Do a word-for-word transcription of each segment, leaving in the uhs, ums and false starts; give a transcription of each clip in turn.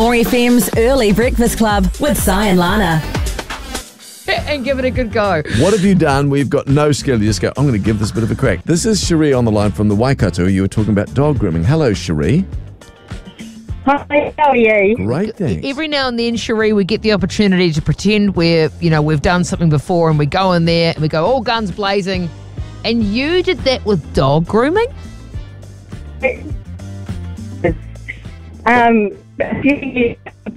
More F M's Early Breakfast Club with Si and Lana. And give it a good go. What have you done where you've got no skill? You just go, I'm going to give this a bit of a crack. This is Cherie on the line from the Waikato. You were talking about dog grooming. Hello, Cherie. Hi, how are you? Great, thanks. Every now and then, Cherie, we get the opportunity to pretend we're, you know, we've done something before, and we go in there and we go all guns blazing. And you did that with dog grooming? Um, a few years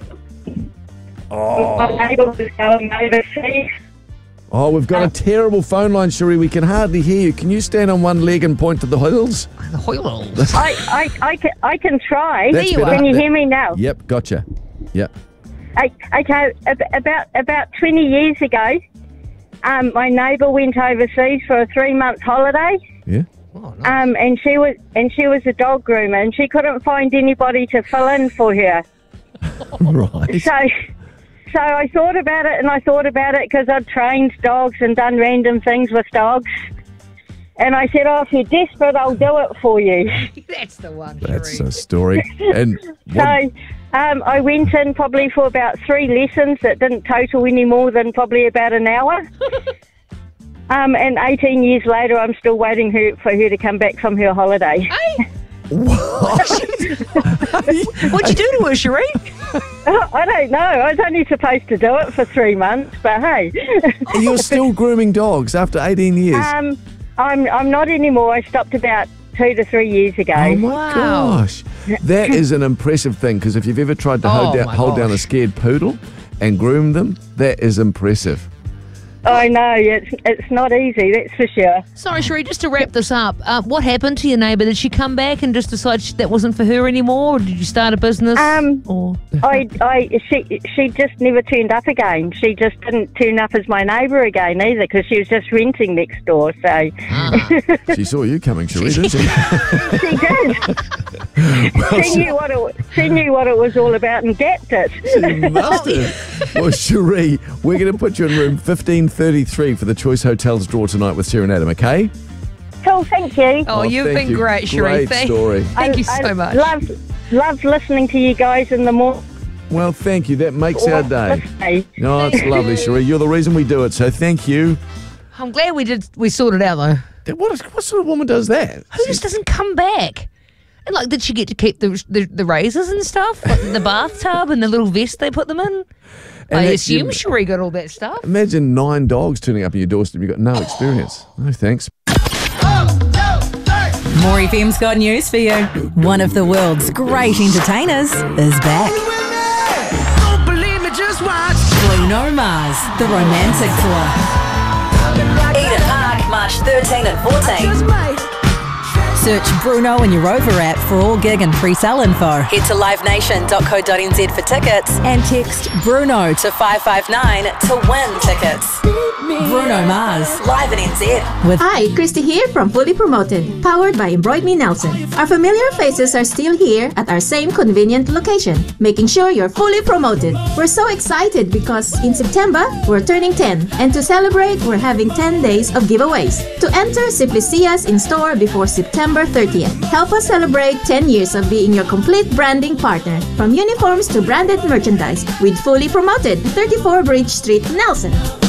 Oh. my neighbour was going overseas. Oh, we've got a terrible phone line, Cherie. We can hardly hear you. Can you stand on one leg and point to the hills? The Hoyles. I, I, I, can, I can try. That's you better. Can you hear me now? Yep, gotcha. Yep. I, okay, ab- about about twenty years ago, um, my neighbour went overseas for a three-month holiday. Yeah. Oh, nice. Um, and she was and she was a dog groomer, and she couldn't find anybody to fill in for her. Right. So, so I thought about it, and I thought about it because I'd trained dogs and done random things with dogs. And I said, "Oh, if you're desperate, I'll do it for you." That's the one, That's Cherie. a story. And what, So, um, I went in probably for about three lessons that didn't total any more than probably about an hour. um, and eighteen years later, I'm still waiting her, for her to come back from her holiday. Hey, what? what'd you do to her, Cherie? I don't know. I was only supposed to do it for three months, but hey. You're still grooming dogs after eighteen years? um, I'm I'm not anymore. I stopped about two to three years ago. Oh my Wow. gosh. That is an impressive thing, because if you've ever tried to Oh hold, down, my hold down a gosh. scared poodle and groom them, that is impressive. I know, it's it's not easy, that's for sure. Sorry, Cherie, just to wrap this up, uh, what happened to your neighbour? Did she come back and just decide she, that wasn't for her anymore, or did you start a business? Um, or I, I, she, she just never turned up again. She just didn't turn up as my neighbour again either, because she was just renting next door. So She saw you coming, Cherie, didn't she? she did. she knew what it, she knew what it was all about and gapped it. She must have. Well, Cherie, we're going to put you in room fifteen thirty-three for the Choice Hotels draw tonight with Sarah and Adam, okay? Cool, thank you. Oh, you've thank been you. great, Cherie. Great Thank, story. thank you I, so I much. Love, love listening to you guys in the morning. Well, thank you. That makes our day. day. No, it's lovely, Cherie. You're the reason we do it, so thank you. I'm glad we did. We sorted out though. What, is, what sort of woman does that? Who just doesn't come back? And like, did she get to keep the the, the razors and stuff, like the bathtub and the little vest they put them in? And I that- assume you- Cherie got all that stuff. Imagine nine dogs turning up on your doorstep. You've got no experience. No thanks. More F M's got news for you. One of the world's great entertainers is back. Don't believe me, just watch. Bruno Mars, the romantic tour. Eden Park, March thirteenth and Just fourteenth. might. Search Bruno in your Rover app for all gig and pre-sale info. Head to live nation dot co dot n z for tickets and text Bruno to five five nine to win tickets. Bruno Mars, live in N Z. With Hi, Christy here from Fully Promoted, powered by Embroid Me Nelson. Our familiar faces are still here at our same convenient location, making sure you're fully promoted. We're so excited because in September, we're turning ten, and to celebrate, we're having ten days of giveaways. To enter, simply see us in store before September thirtieth. Help us celebrate ten years of being your complete branding partner, from uniforms to branded merchandise, with Fully Promoted, thirty-four Bridge Street, Nelson.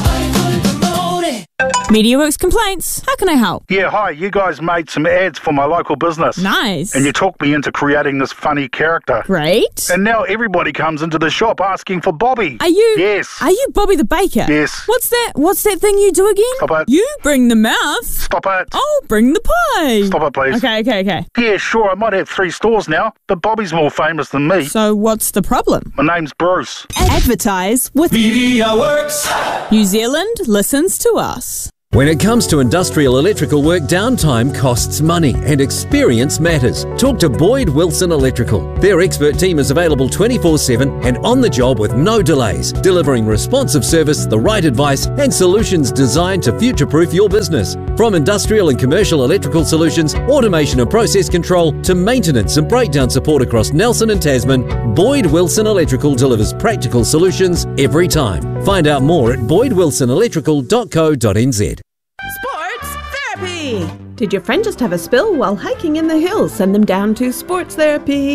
MediaWorks complaints. How can I help? Yeah, hi. You guys made some ads for my local business. Nice. And you talked me into creating this funny character. Great. And now everybody comes into the shop asking for Bobby. Are you? Yes. Are you Bobby the Baker? Yes. What's that? What's that thing you do again? Stop it. You bring the mouth. Stop it. I'll bring the pie. Stop it, please. Okay, okay, okay. Yeah, sure. I might have three stores now, but Bobby's more famous than me. So what's the problem? My name's Bruce. Advertise with MediaWorks. New Zealand listens to us. When it comes to industrial electrical work, downtime costs money and experience matters. Talk to Boyd Wilson Electrical. Their expert team is available twenty-four seven and on the job with no delays, delivering responsive service, the right advice and solutions designed to future-proof your business. From industrial and commercial electrical solutions, automation and process control, to maintenance and breakdown support across Nelson and Tasman, Boyd Wilson Electrical delivers practical solutions every time. Find out more at boyd wilson electrical dot co dot n z. Sports therapy! Did your friend just have a spill while hiking in the hills? Send them down to sports therapy.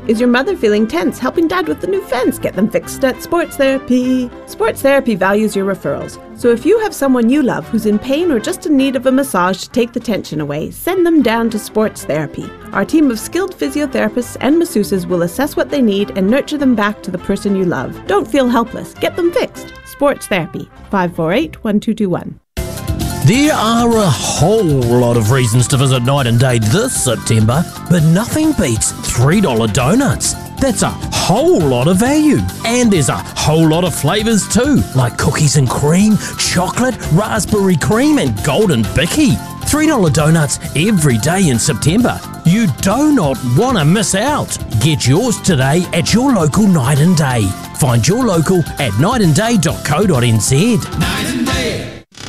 Is your mother feeling tense helping dad with the new fence? Get them fixed at Sports Therapy. Sports Therapy values your referrals. So if you have someone you love who's in pain or just in need of a massage to take the tension away, send them down to Sports Therapy. Our team of skilled physiotherapists and masseuses will assess what they need and nurture them back to the person you love. Don't feel helpless. Get them fixed. Sports Therapy. five four eight, one two two one. There are a whole lot of reasons to visit Night and Day this September, but nothing beats three dollar donuts. That's a whole lot of value. And there's a whole lot of flavours too, like cookies and cream, chocolate, raspberry cream and golden bicky. three dollar donuts every day in September. You do not want to miss out. Get yours today at your local Night and Day. Find your local at night and day dot co dot n z. Night and Day.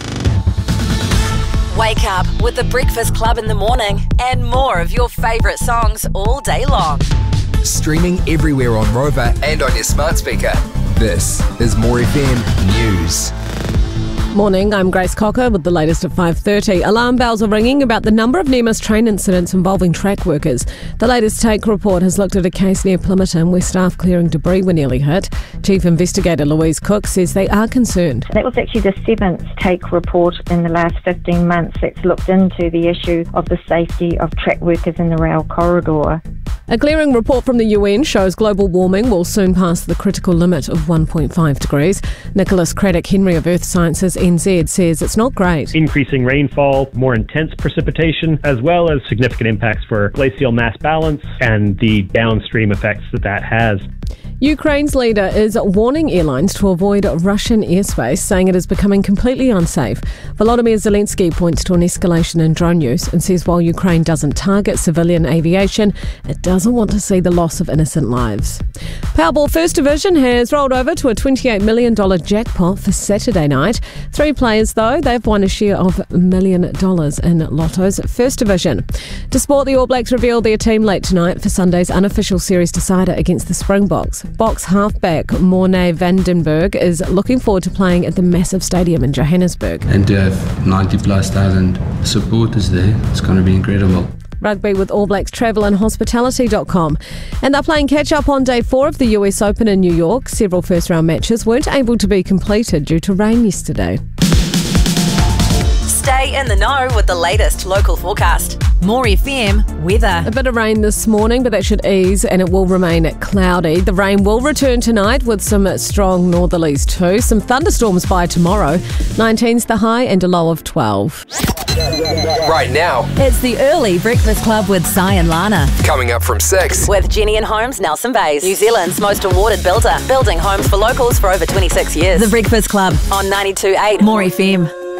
Wake up with the Breakfast Club in the morning and more of your favourite songs all day long. Streaming everywhere on Rover and on your smart speaker. This is More F M News. Morning, I'm Grace Cocker with the latest at five thirty. Alarm bells are ringing about the number of near-miss train incidents involving track workers. The latest Take report has looked at a case near Plimmerton where staff clearing debris were nearly hit. Chief Investigator Louise Cook says they are concerned. That was actually the seventh Take report in the last fifteen months that's looked into the issue of the safety of track workers in the rail corridor. A clearing report from the U N shows global warming will soon pass the critical limit of one point five degrees. Nicholas Craddock Henry of Earth Sciences N Z says it's not great. Increasing rainfall, more intense precipitation, as well as significant impacts for glacial mass balance and the downstream effects that that has. Ukraine's leader is warning airlines to avoid Russian airspace, saying it is becoming completely unsafe. Volodymyr Zelensky points to an escalation in drone use and says while Ukraine doesn't target civilian aviation, it doesn't want to see the loss of innocent lives. Powerball First Division has rolled over to a twenty-eight million dollars jackpot for Saturday night. Three players, though, they've won a share of a million dollars in Lotto's First Division. To sport, the All Blacks reveal their team late tonight for Sunday's unofficial series decider against the Springboks. Box halfback Morné van den Berg is looking forward to playing at the massive stadium in Johannesburg. And to have ninety plus thousand supporters there, it's going to be incredible. Rugby with All Blacks travel and hospitality dot com. And they're playing catch-up on day four of the U S Open in New York. Several first-round matches weren't able to be completed due to rain yesterday. Stay in the know with the latest local forecast. More F M weather. A bit of rain this morning, but that should ease and it will remain cloudy. The rain will return tonight with some strong northerlies too. Some thunderstorms by tomorrow. nineteen's the high and a low of twelve. Right now, it's the early Breakfast Club with Si and Lana. Coming up from six. With Jenny and Homes Nelson Bays, New Zealand's most awarded builder. Building homes for locals for over twenty-six years. The Breakfast Club on ninety-two point eight More F M.